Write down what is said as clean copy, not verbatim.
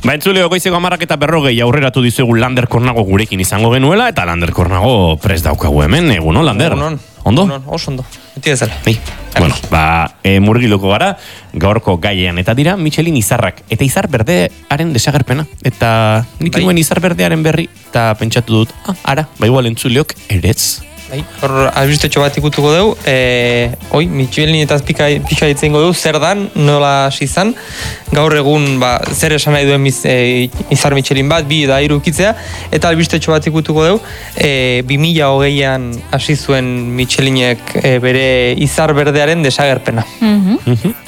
Entzuleo, goizeko 10:40 aurreratu dizuegu Lander Kornago gurekin izango genuela, eta Lander Kornago prest daukagu hemen, egunon, Lander? Ondo? Oso ondo, beti ezala. Bueno, murgiloko gara, gaurko gaiean eta dira Michelin izarrak, eta izar berdearen desagerpena. Eta nik nuen izar berdearen berri, eta pentsatu dut, ara, igual entzuleok eretz. Hor, albistetxo bat ikutuko dugu, Michelin eta pika ditzengo dugu, zer dan, nola hasi izan, gaur egun zer esan nahi duen izar Michelin bat, 2 eta 3 ukitzea, eta albistetxo bat ikutuko dugu, 2020an hasi zuen Michelinek bere izar berdearen desagerpena.